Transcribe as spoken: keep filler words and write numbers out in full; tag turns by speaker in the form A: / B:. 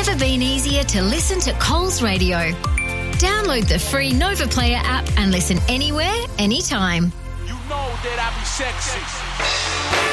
A: never been easier to listen to Coles Radio. Download the free Nova Player app and listen anywhere, anytime.
B: You know that I be sexy.